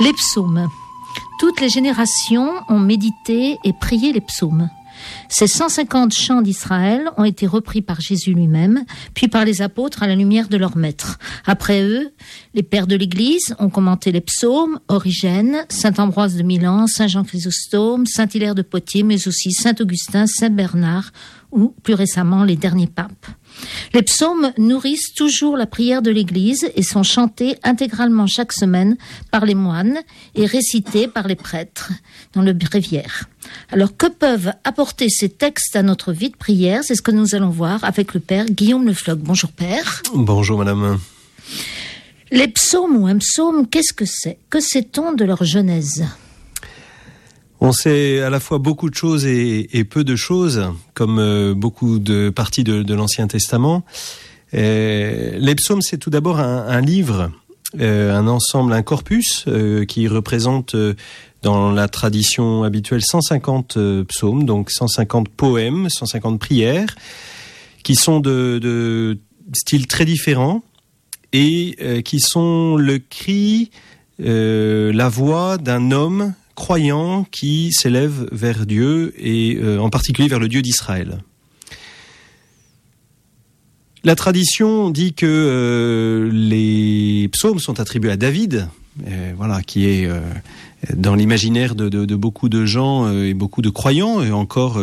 Les psaumes. Toutes les générations ont médité et prié les psaumes. Ces 150 chants d'Israël ont été repris par Jésus lui-même, puis par les apôtres à la lumière de leur maître. Après eux, les pères de l'Église ont commenté les psaumes, Origène, saint Ambroise de Milan, saint Jean Chrysostome, saint Hilaire de Poitiers, mais aussi saint Augustin, saint Bernard ou plus récemment les derniers papes. Les psaumes nourrissent toujours la prière de l'Église et sont chantés intégralement chaque semaine par les moines et récités par les prêtres dans le bréviaire. Alors, que peuvent apporter ces textes à notre vie de prière? C'est ce que nous allons voir avec le père Guillaume Le Floch. Bonjour père. Bonjour madame. Les psaumes ou un psaume, qu'est-ce que c'est? Que sait-on de leur genèse? On sait à la fois beaucoup de choses et peu de choses, comme beaucoup de parties de l'Ancien Testament. Les psaumes, c'est tout d'abord un livre, un ensemble, un corpus qui représente dans la tradition habituelle 150 psaumes, donc 150 poèmes, 150 prières, qui sont de styles très différents et qui sont le cri, la voix d'un homme croyant qui s'élève vers Dieu et en particulier vers le Dieu d'Israël. La tradition dit que les psaumes sont attribués à David, qui est dans l'imaginaire de beaucoup de gens et beaucoup de croyants, et encore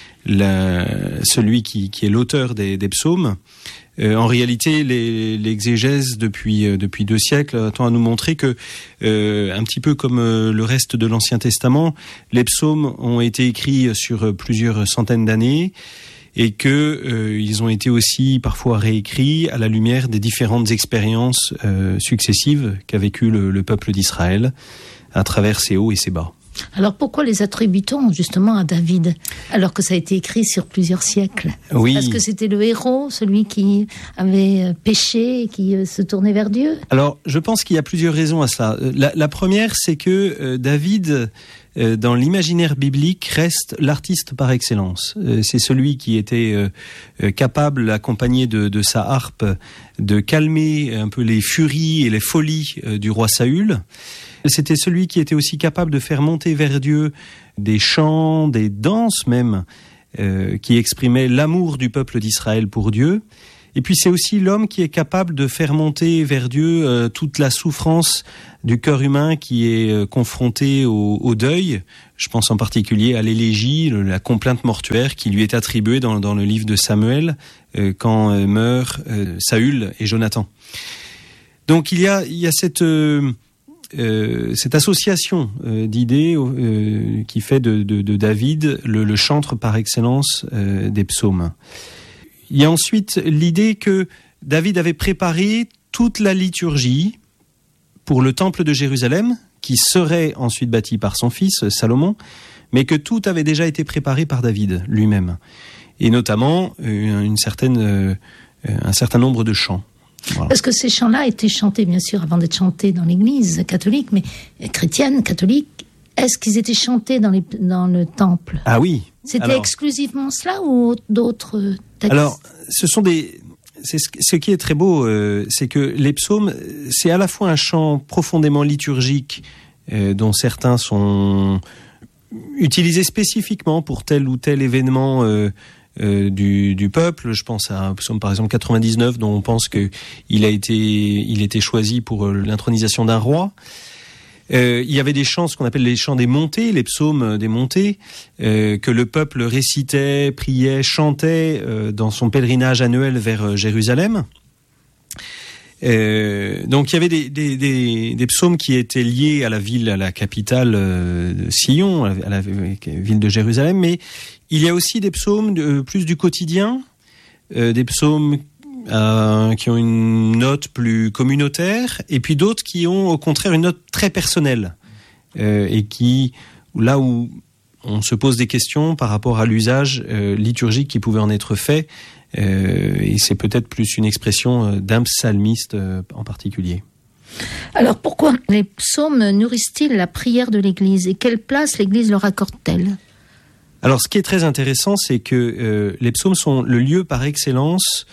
celui qui est l'auteur des psaumes. En réalité, l'exégèse depuis 2 siècles tend à nous montrer que, un petit peu comme le reste de l'Ancien Testament, les psaumes ont été écrits sur plusieurs centaines d'années et que ils ont été aussi parfois réécrits à la lumière des différentes expériences successives qu'a vécu le peuple d'Israël à travers ses hauts et ses bas. Alors pourquoi les attribue-t-on justement à David, alors que ça a été écrit sur plusieurs siècles? Oui. Parce que c'était le héros, celui qui avait péché et qui se tournait vers Dieu? Alors je pense qu'il y a plusieurs raisons à cela. La première, c'est que David, dans l'imaginaire biblique, reste l'artiste par excellence. C'est celui qui était capable, accompagné de sa harpe, de calmer un peu les furies et les folies du roi Saül. C'était celui qui était aussi capable de faire monter vers Dieu des chants, des danses même, qui exprimaient l'amour du peuple d'Israël pour Dieu. Et puis c'est aussi l'homme qui est capable de faire monter vers Dieu toute la souffrance du cœur humain qui est confronté au deuil. Je pense en particulier à l'élégie, la complainte mortuaire qui lui est attribuée dans le livre de Samuel quand meurent Saül et Jonathan. Donc il y a cette association d'idées qui fait de David le chantre par excellence des psaumes. Il y a ensuite l'idée que David avait préparé toute la liturgie pour le temple de Jérusalem, qui serait ensuite bâti par son fils Salomon, mais que tout avait déjà été préparé par David lui-même, et notamment un certain nombre de chants. Voilà. Parce que ces chants-là étaient chantés, bien sûr, avant d'être chantés dans l'Église catholique, mais chrétienne, catholique. Est-ce qu'ils étaient chantés dans le temple? Ah oui. C'était exclusivement cela ou d'autres textes? Alors, ce qui est très beau, c'est que les psaumes, c'est à la fois un chant profondément liturgique, dont certains sont utilisés spécifiquement pour tel ou tel événement du peuple. Je pense à un psaume par exemple 99 dont on pense qu'il était choisi pour l'intronisation d'un roi. Il y avait des chants, ce qu'on appelle les chants des montées, les psaumes des montées, que le peuple récitait, priait, chantait dans son pèlerinage annuel vers Jérusalem. Donc il y avait des psaumes qui étaient liés à la capitale de Sion, à la ville de Jérusalem, mais il y a aussi des psaumes plus du quotidien, des psaumes qui ont une note plus communautaire, et puis d'autres qui ont au contraire une note très personnelle, et là où on se pose des questions par rapport à l'usage liturgique qui pouvait en être fait, et c'est peut-être plus une expression d'un psalmiste en particulier. Alors pourquoi les psaumes nourrissent-ils la prière de l'Église, et quelle place l'Église leur accorde-t-elle? Alors ce qui est très intéressant, c'est que les psaumes sont le lieu par excellence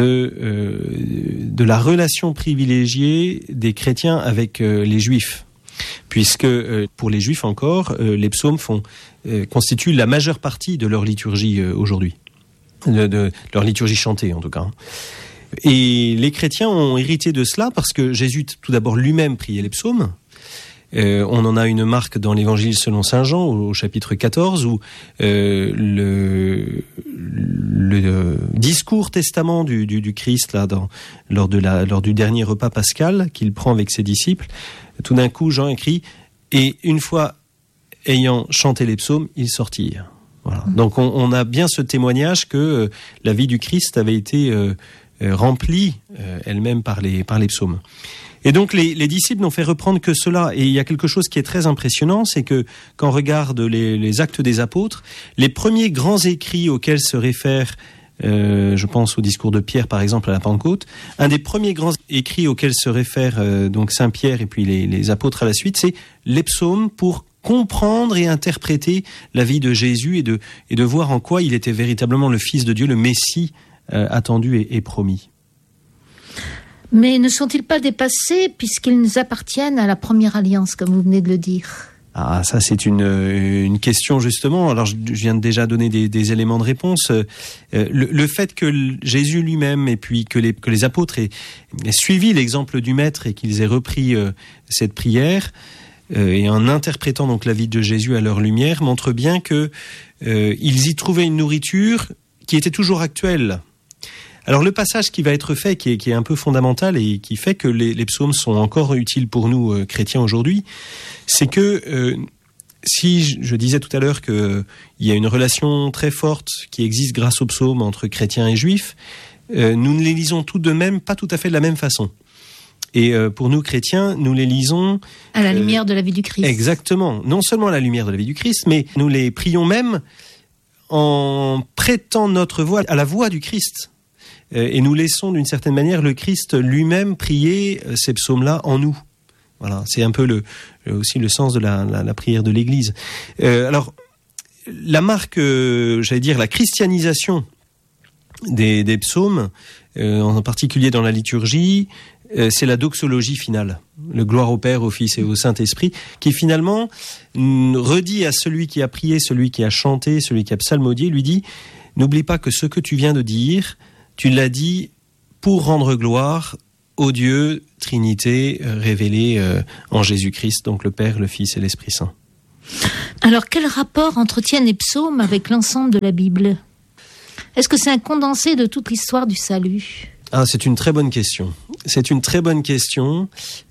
de la relation privilégiée des chrétiens avec les juifs. puisque pour les Juifs encore, les psaumes constituent la majeure partie de leur liturgie aujourd'hui, de leur liturgie chantée en tout cas. Et les chrétiens ont hérité de cela parce que Jésus tout d'abord lui-même priait les psaumes. On en a une marque dans l'Évangile selon saint Jean au chapitre 14 où le discours testament du Christ là lors du dernier repas pascal qu'il prend avec ses disciples, tout d'un coup Jean écrit et une fois ayant chanté les psaumes, ils sortirent. Voilà. Donc on a bien ce témoignage que la vie du Christ avait été remplie elle-même par les psaumes. Et donc les disciples n'ont fait reprendre que cela. Et il y a quelque chose qui est très impressionnant, c'est que quand on regarde les actes des apôtres, les premiers grands écrits auxquels se réfèrent, je pense au discours de Pierre par exemple à la Pentecôte, un des premiers grands écrits auxquels se réfèrent donc Saint Pierre et puis les apôtres à la suite, c'est les psaumes pour comprendre et interpréter la vie de Jésus et de voir en quoi il était véritablement le Fils de Dieu, le Messie attendu et promis. Mais ne sont-ils pas dépassés puisqu'ils appartiennent à la première alliance, comme vous venez de le dire ? Ah, ça c'est une question justement. Alors je viens de déjà donner des éléments de réponse. Le fait que Jésus lui-même et puis que les apôtres aient suivi l'exemple du Maître et qu'ils aient repris cette prière et en interprétant donc la vie de Jésus à leur lumière montre bien que ils y trouvaient une nourriture qui était toujours actuelle. Alors le passage qui va être fait, qui est un peu fondamental et qui fait que les psaumes sont encore utiles pour nous chrétiens aujourd'hui, c'est que si je disais tout à l'heure qu'il y a une relation très forte qui existe grâce aux psaumes entre chrétiens et juifs, nous ne les lisons tout de même pas tout à fait de la même façon. Et pour nous chrétiens, nous les lisons à la lumière de la vie du Christ. Exactement, non seulement à la lumière de la vie du Christ, mais nous les prions même en prêtant notre voix à la voix du Christ. Et nous laissons d'une certaine manière le Christ lui-même prier ces psaumes-là en nous. Voilà, c'est un peu aussi le sens de la prière de l'Église. Alors, la marque, j'allais dire, la christianisation des psaumes, en particulier dans la liturgie, c'est la doxologie finale, le gloire au Père, au Fils et au Saint-Esprit, qui finalement redit à celui qui a prié, celui qui a chanté, celui qui a psalmodié, lui dit « N'oublie pas que ce que tu viens de dire, tu l'as dit pour rendre gloire au Dieu, Trinité, révélée en Jésus-Christ, donc le Père, le Fils et l'Esprit Saint. » Alors, quel rapport entretiennent les psaumes avec l'ensemble de la Bible ? Est-ce que c'est un condensé de toute l'histoire du salut ? Ah, c'est une très bonne question. C'est une très bonne question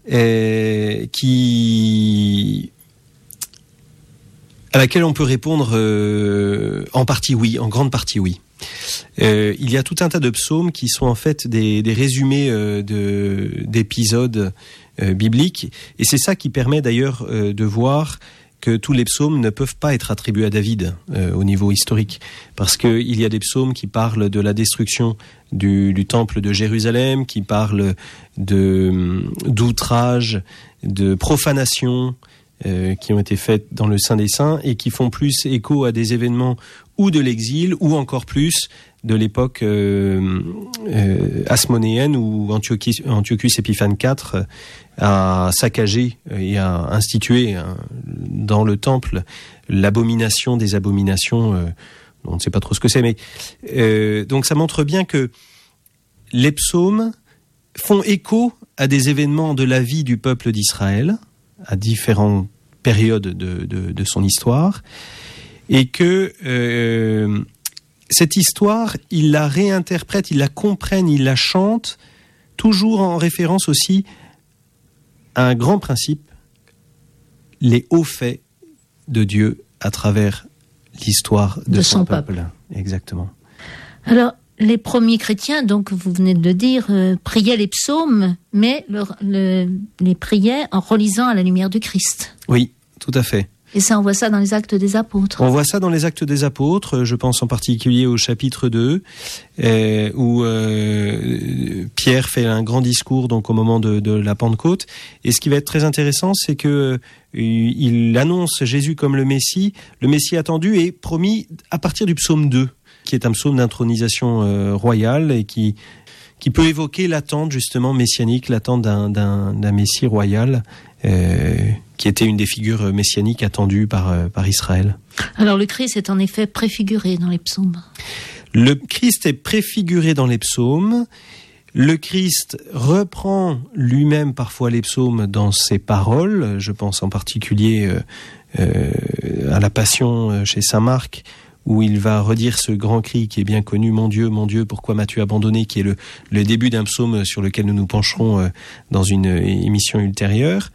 à laquelle on peut répondre en partie oui, en grande partie oui. Il y a tout un tas de psaumes qui sont en fait des résumés d'épisodes bibliques, et c'est ça qui permet d'ailleurs de voir que tous les psaumes ne peuvent pas être attribués à David au niveau historique, parce qu'il y a des psaumes qui parlent de la destruction du temple de Jérusalem, qui parlent d'outrage, de profanation qui ont été faites dans le Saint des Saints et qui font plus écho à des événements ou de l'exil ou encore plus de l'époque hasmonéenne où Antiochus Épiphane IV a saccagé et a institué dans le temple l'abomination des abominations. On ne sait pas trop ce que c'est, mais donc ça montre bien que les psaumes font écho à des événements de la vie du peuple d'Israël à différentes périodes de son histoire, et que cette histoire, il la réinterprète, il la comprenne, il la chante, toujours en référence aussi à un grand principe, les hauts faits de Dieu à travers l'histoire de son peuple. Exactement. Alors, les premiers chrétiens, donc vous venez de le dire, priaient les psaumes, mais les priaient en relisant à la lumière du Christ. Oui, tout à fait. Et ça, on voit ça dans les Actes des Apôtres. On voit ça dans les Actes des Apôtres, je pense en particulier au chapitre 2, où Pierre fait un grand discours donc au moment de la Pentecôte. Et ce qui va être très intéressant, c'est que il annonce Jésus comme le Messie attendu et promis à partir du psaume 2, qui est un psaume d'intronisation royale et qui qui peut évoquer l'attente justement messianique, l'attente d'un Messie royal, qui était une des figures messianiques attendues par Israël. Alors le Christ est en effet préfiguré dans les psaumes. Le Christ est préfiguré dans les psaumes. Le Christ reprend lui-même parfois les psaumes dans ses paroles. Je pense en particulier à la Passion chez saint Marc, où il va redire ce grand cri qui est bien connu, mon Dieu, pourquoi m'as-tu abandonné, qui est le début d'un psaume sur lequel nous nous pencherons dans une émission ultérieure.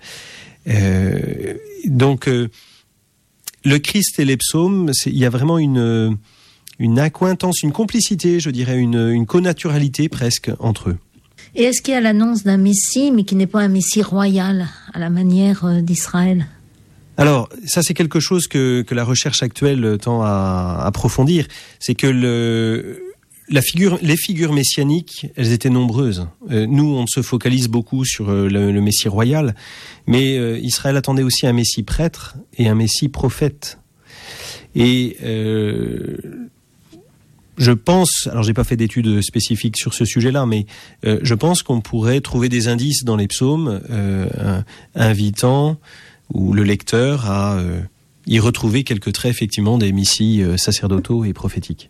Donc, le Christ et les psaumes, il y a vraiment une accointance, une complicité, je dirais, une connaturalité presque entre eux. Et est-ce qu'il y a l'annonce d'un Messie, mais qui n'est pas un Messie royal, à la manière d'Israël ? Alors, ça c'est quelque chose que la recherche actuelle tend à approfondir. C'est que les figures messianiques, elles étaient nombreuses. Nous, on se focalise beaucoup sur le Messie royal, mais Israël attendait aussi un Messie prêtre et un Messie prophète. Et je pense, alors j'ai pas fait d'études spécifiques sur ce sujet-là, mais je pense qu'on pourrait trouver des indices dans les psaumes invitant ou le lecteur à y retrouver quelques traits effectivement des messies sacerdotaux et prophétiques.